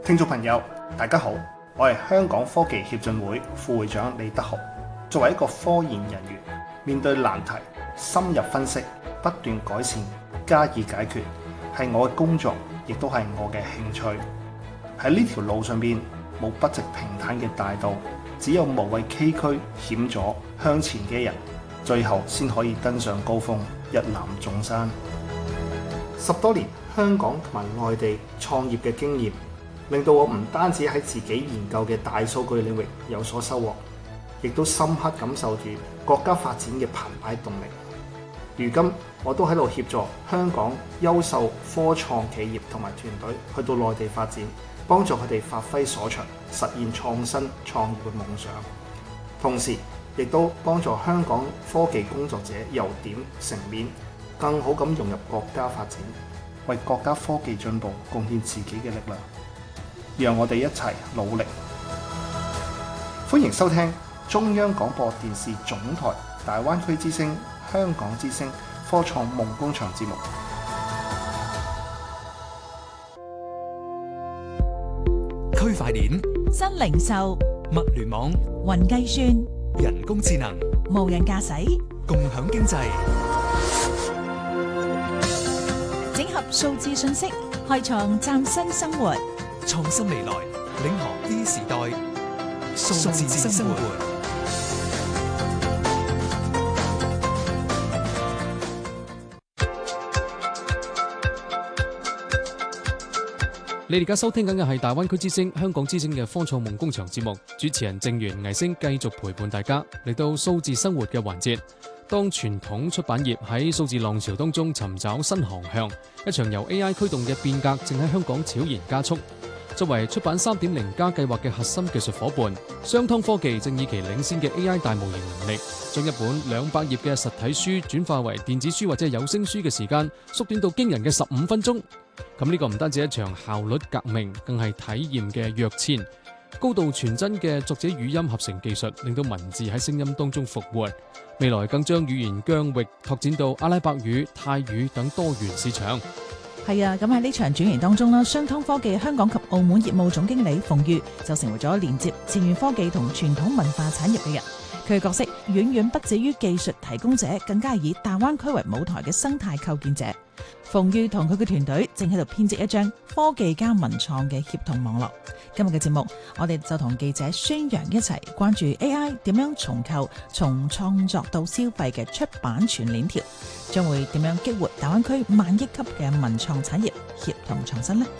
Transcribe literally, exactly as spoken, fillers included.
聽眾朋友，大家好，我係香港科技協進會副會長李德豪。作為一個科研人員，面對難題，深入分析，不斷改善，加以解決，係我嘅工作，亦都係我嘅興趣。喺呢條路上邊，冇筆直平坦嘅大道，只有無畏崎嶇險阻向前嘅人，最後先可以登上高峰，一覽眾山。十多年香港同埋外地創業嘅經驗，令到我唔單止喺自己研究嘅大數據領域有所收穫，亦都深刻感受住國家發展嘅澎湃動力。如今我都喺度協助香港優秀科創企業同埋團隊去到內地發展，幫助佢哋發揮所長，實現創新創業嘅夢想。同時亦都幫助香港科技工作者由點成面，更好咁融入國家發展，為國家科技進步貢獻自己嘅力量。讓我哋一齊努力。歡迎收聽中央廣播電視總台大灣區之聲、香港之聲科創夢工場節目。 區塊鏈、 新零售、 物聯網、 雲計算、 人工智能、 無人駕駛、 共享經濟， 整合數字信息，開創嶄新生活。 創新未來，領航 E 時代，數字生活。 你哋而家收聽緊嘅係大灣區之聲、香港之聲嘅科創夢工場節目，主持人正源倪星繼續陪伴大家嚟到數字生活嘅環節。當傳統出版業喺數字浪潮當中尋找新航向，一場由 A I 驅動嘅變革正喺香港悄然加速。作為出版 三點零 加計劃嘅核心技術夥伴，商湯科技正以其領先嘅 A I 大模型能力，將一本兩百頁嘅實體書轉化為電子書或者有聲書嘅時間縮短到驚人嘅十五分鐘。咁呢個唔單止一場效率革命，更係體驗嘅躍遷。高度傳真嘅作者語音合成技術，令到文字喺聲音當中復活。未來更將語言疆域拓展到阿拉伯語、泰語等多元市場。 係啊，咁喺呢場轉移當中啦，商湯科技香港及澳門業務總經理馮裕就成為咗連接前沿科技同傳統文化產業嘅人。佢嘅角色遠遠不止於技術提供者，更加係以大灣區為舞台嘅生態構建者。馮裕同佢嘅團隊正喺度編織一張科技加文創嘅協同網絡。今日嘅節目，我哋就同記者宣揚一齊關注 A I 點樣重構從創作到消費嘅出版全鏈條，將會點樣激活大灣區萬億級嘅文創產業協同創新呢？